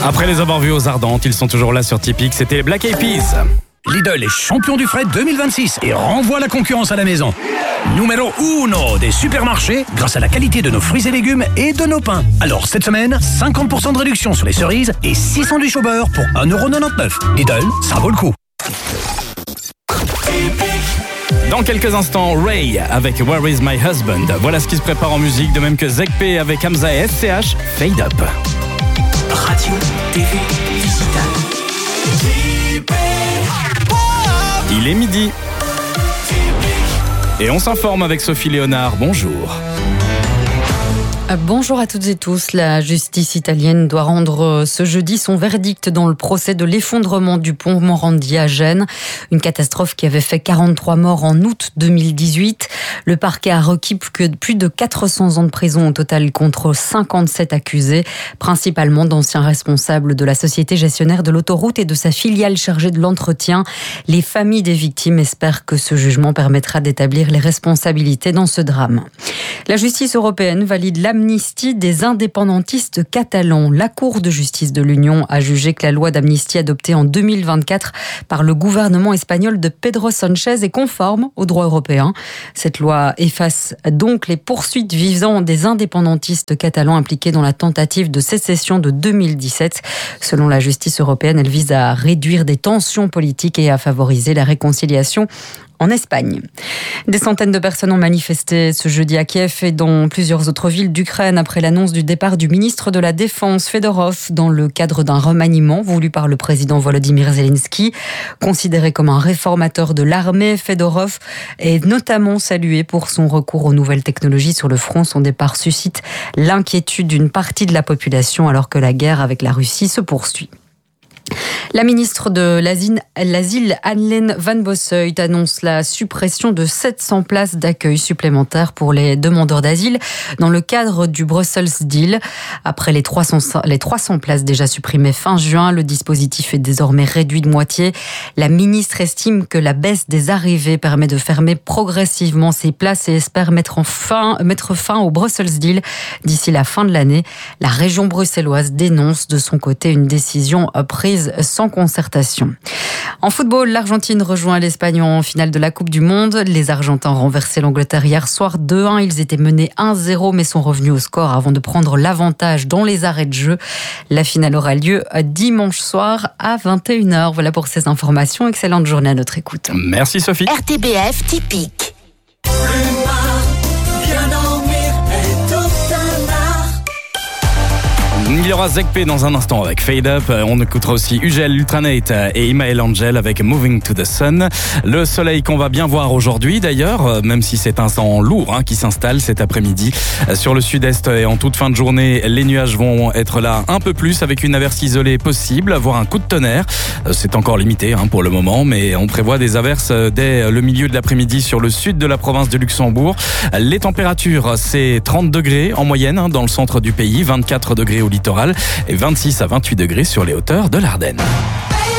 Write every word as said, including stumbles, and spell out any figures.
Après les avoir vus aux Ardentes, ils sont toujours là sur Typique. C'était les Black Eyed Peas. Lidl est champion du fret deux mille vingt-six et renvoie la concurrence à la maison. Numéro uno des supermarchés grâce à la qualité de nos fruits et légumes et de nos pains. Alors cette semaine, cinquante pour cent de réduction sur les cerises et six sandwichs au beurre pour un euro quatre-vingt-dix-neuf. Lidl, ça vaut le coup. Dans quelques instants, Ray avec Where Is My Husband. Voilà ce qui se prépare en musique, de même que Zekpe avec Hamza et S C H, Fade Up. Radio, T V, digital. Il est midi. Et on s'informe avec Sophie Léonard. Bonjour. Bonjour à toutes et tous. La justice italienne doit rendre ce jeudi son verdict dans le procès de l'effondrement du pont Morandi à Gênes. Une catastrophe qui avait fait quarante-trois morts en août deux mille dix-huit. Le parquet a requis plus de quatre cents ans de prison au total contre cinquante-sept accusés, principalement d'anciens responsables de la société gestionnaire de l'autoroute et de sa filiale chargée de l'entretien. Les familles des victimes espèrent que ce jugement permettra d'établir les responsabilités dans ce drame. La justice européenne valide l'amnistie des indépendantistes catalans. La Cour de justice de l'Union a jugé que la loi d'amnistie adoptée en deux mille vingt-quatre par le gouvernement espagnol de Pedro Sánchez est conforme au droit européen. Cette loi efface donc les poursuites visant des indépendantistes catalans impliqués dans la tentative de sécession de deux mille dix-sept. Selon la justice européenne, elle vise à réduire des tensions politiques et à favoriser la réconciliation en Espagne. Des centaines de personnes ont manifesté ce jeudi à Kiev et dans plusieurs autres villes d'Ukraine après l'annonce du départ du ministre de la Défense, Fedorov, dans le cadre d'un remaniement voulu par le président Volodymyr Zelensky. Considéré comme un réformateur de l'armée, Fedorov est notamment salué pour son recours aux nouvelles technologies sur le front. Son départ suscite l'inquiétude d'une partie de la population alors que la guerre avec la Russie se poursuit. La ministre de l'Asile, Anne-Lene Van Bossuyt, annonce la suppression de sept cents places d'accueil supplémentaires pour les demandeurs d'asile dans le cadre du Brussels Deal. Après les trois cents, les trois cents places déjà supprimées fin juin, le dispositif est désormais réduit de moitié. La ministre estime que la baisse des arrivées permet de fermer progressivement ces places et espère mettre, en fin, mettre fin au Brussels Deal d'ici la fin de l'année. La région bruxelloise dénonce de son côté une décision prise sans concertation. En football, l'Argentine rejoint l'Espagne en finale de la Coupe du Monde. Les Argentins ont renversé l'Angleterre hier soir deux un. Ils étaient menés un zéro mais sont revenus au score avant de prendre l'avantage dans les arrêts de jeu. La finale aura lieu dimanche soir à vingt et une heures. Voilà pour ces informations. Excellente journée à notre écoute. Merci Sophie. R T B F Typique. Il y aura Zekpe dans un instant avec Fade Up. On écoutera aussi Ugel, Ultranate et Imael Angel avec Moving to the Sun. Le soleil qu'on va bien voir aujourd'hui d'ailleurs, même si c'est un temps lourd hein, qui s'installe cet après-midi. Sur le sud-est et en toute fin de journée, les nuages vont être là un peu plus avec une averse isolée possible, voire un coup de tonnerre. C'est encore limité hein, pour le moment, mais on prévoit des averses dès le milieu de l'après-midi sur le sud de la province de Luxembourg. Les températures, c'est trente degrés en moyenne hein, dans le centre du pays, vingt-quatre degrés au littoral et vingt-six à vingt-huit degrés sur les hauteurs de l'Ardenne.